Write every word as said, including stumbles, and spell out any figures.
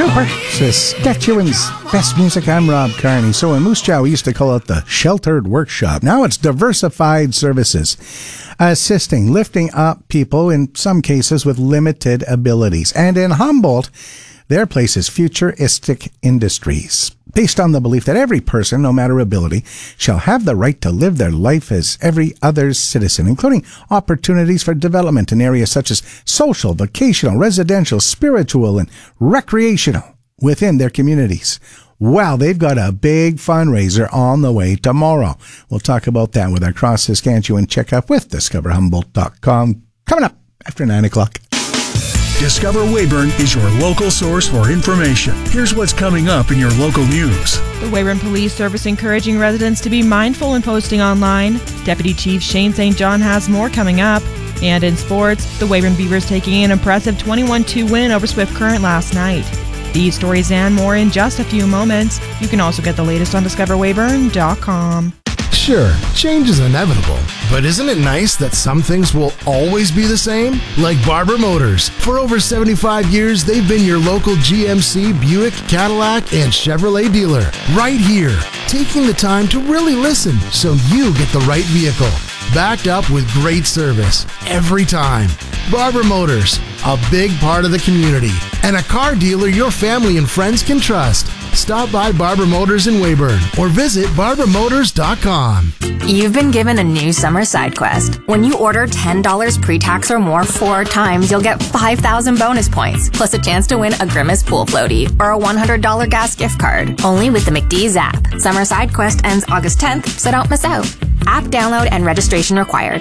Trooper, Saskatchewan's best music. I'm Rob Carney. So in Moose Jaw, we used to call it the Sheltered Workshop. Now it's Diversified Services, assisting, lifting up people, in some cases with limited abilities. And in Humboldt, their place is Futuristic Industries, based on the belief that every person, no matter ability, shall have the right to live their life as every other citizen, including opportunities for development in areas such as social, vocational, residential, spiritual, and recreational within their communities. Wow, they've got a big fundraiser on the way tomorrow. We'll talk about that with our Cross Saskatchewan checkup with discover humboldt dot com coming up after nine o'clock. Discover Weyburn is your local source for information. Here's what's coming up in your local news. The Weyburn Police Service encouraging residents to be mindful when posting online. Deputy Chief Shane Saint John has more coming up. And in sports, the Weyburn Beavers taking an impressive twenty-one two win over Swift Current last night. These stories and more in just a few moments. You can also get the latest on discover weyburn dot com. Sure, change is inevitable, but isn't it nice that some things will always be the same? Like Barber Motors. For over seventy-five years, they've been your local G M C, Buick, Cadillac, and Chevrolet dealer. Right here, taking the time to really listen so you get the right vehicle. Backed up with great service every time. Barber Motors, a big part of the community, and a car dealer your family and friends can trust. Stop by Barber Motors in Weyburn or visit barber motors dot com. You've been given a new summer side quest. When you order ten dollars pre-tax or more four times, you'll get five thousand bonus points, plus a chance to win a Grimace pool floaty or a one hundred dollars gas gift card. Only with the McDee's app. Summer side quest ends August tenth, so don't miss out. App download and registration required.